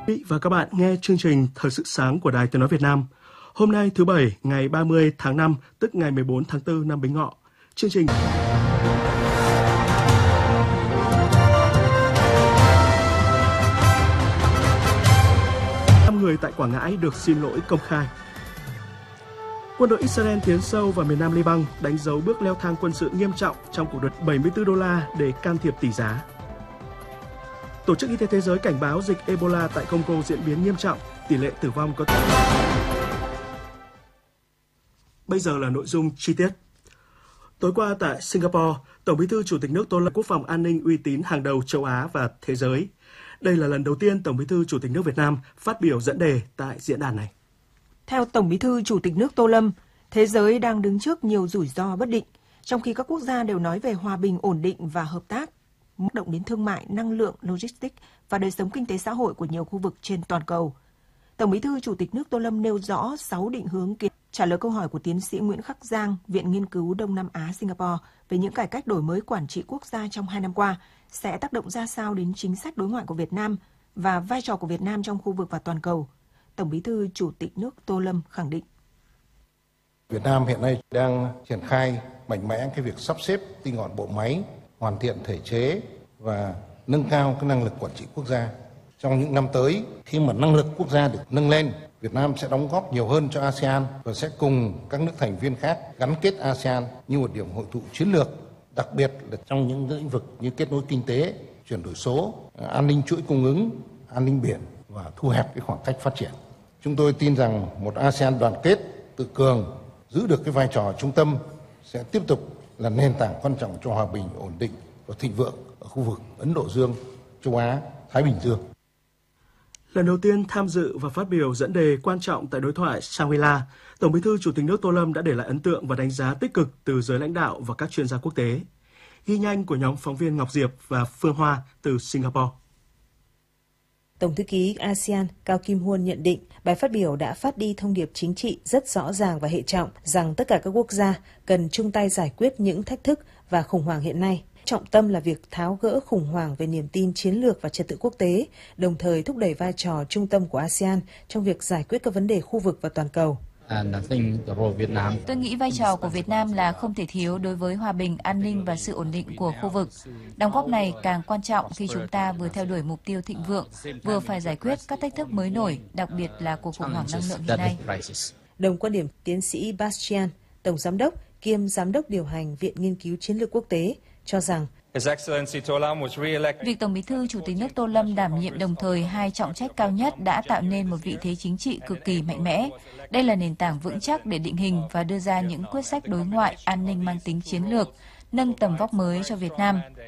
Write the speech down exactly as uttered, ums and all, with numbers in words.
Quý vị và các bạn nghe chương trình Thời sự sáng của Đài Tiếng nói Việt Nam. Hôm nay thứ Bảy, ngày ba mươi tháng năm, tức ngày mười bốn tháng tư năm Bính Ngọ. Chương trình năm người tại Quảng Ngãi được xin lỗi công khai. Quân đội Israel tiến sâu vào miền Nam Liban, đánh dấu bước leo thang quân sự nghiêm trọng trong cuộc đợt bảy mươi tư đô la để can thiệp tỷ giá. Tổ chức Y tế Thế giới cảnh báo dịch Ebola tại Congo diễn biến nghiêm trọng, tỷ lệ tử vong có thể... Bây giờ là nội dung chi tiết. Tối qua tại Singapore, Tổng Bí thư Chủ tịch nước Tô Lâm quốc phòng an ninh uy tín hàng đầu châu Á và thế giới. Đây là lần đầu tiên Tổng Bí thư Chủ tịch nước Việt Nam phát biểu dẫn đề tại diễn đàn này. Theo Tổng Bí thư Chủ tịch nước Tô Lâm, thế giới đang đứng trước nhiều rủi ro bất định, trong khi các quốc gia đều nói về hòa bình, ổn định và hợp tác, tác động đến thương mại, năng lượng, logistics và đời sống kinh tế xã hội của nhiều khu vực trên toàn cầu. Tổng Bí thư Chủ tịch nước Tô Lâm nêu rõ sáu định hướng kiến trả lời câu hỏi của tiến sĩ Nguyễn Khắc Giang, Viện Nghiên cứu Đông Nam Á Singapore về những cải cách đổi mới quản trị quốc gia trong hai năm qua sẽ tác động ra sao đến chính sách đối ngoại của Việt Nam và vai trò của Việt Nam trong khu vực và toàn cầu. Tổng Bí thư Chủ tịch nước Tô Lâm khẳng định. Việt Nam hiện nay đang triển khai mạnh mẽ cái việc sắp xếp tinh gọn bộ máy, hoàn thiện thể chế và nâng cao cái năng lực quản trị quốc gia. Trong những năm tới, khi mà năng lực quốc gia được nâng lên, Việt Nam sẽ đóng góp nhiều hơn cho a sê an và sẽ cùng các nước thành viên khác gắn kết a sê an như một điểm hội tụ chiến lược, đặc biệt là trong những lĩnh vực như kết nối kinh tế, chuyển đổi số, an ninh chuỗi cung ứng, an ninh biển và thu hẹp cái khoảng cách phát triển. Chúng tôi tin rằng một a sê an đoàn kết, tự cường, giữ được cái vai trò trung tâm sẽ tiếp tục là nền tảng quan trọng cho hòa bình, ổn định và thịnh vượng ở khu vực Ấn Độ Dương, châu Á, Thái Bình Dương. Lần đầu tiên tham dự và phát biểu dẫn đề quan trọng tại đối thoại Shangri-La, Tổng Bí thư Chủ tịch nước Tô Lâm đã để lại ấn tượng và đánh giá tích cực từ giới lãnh đạo và các chuyên gia quốc tế. Ghi nhanh của nhóm phóng viên Ngọc Diệp và Phương Hoa từ Singapore. Tổng thư ký a sê an Cao Kim Huân nhận định bài phát biểu đã phát đi thông điệp chính trị rất rõ ràng và hệ trọng rằng tất cả các quốc gia cần chung tay giải quyết những thách thức và khủng hoảng hiện nay. Trọng tâm là việc tháo gỡ khủng hoảng về niềm tin chiến lược và trật tự quốc tế, đồng thời thúc đẩy vai trò trung tâm của a sê an trong việc giải quyết các vấn đề khu vực và toàn cầu. Tôi nghĩ vai trò của Việt Nam là không thể thiếu đối với hòa bình, an ninh và sự ổn định của khu vực. Đóng góp này càng quan trọng khi chúng ta vừa theo đuổi mục tiêu thịnh vượng, vừa phải giải quyết các thách thức mới nổi, đặc biệt là cuộc khủng hoảng năng lượng hiện nay. Đồng quan điểm tiến sĩ Bastian, Tổng Giám đốc kiêm Giám đốc điều hành Viện Nghiên cứu Chiến lược Quốc tế, cho rằng việc Tổng Bí thư Chủ tịch nước Tô Lâm đảm nhiệm đồng thời hai trọng trách cao nhất đã tạo nên một vị thế chính trị cực kỳ mạnh mẽ. Đây là nền tảng vững chắc để định hình và đưa ra những quyết sách đối ngoại an ninh mang tính chiến lược, nâng tầm vóc mới cho Việt Nam.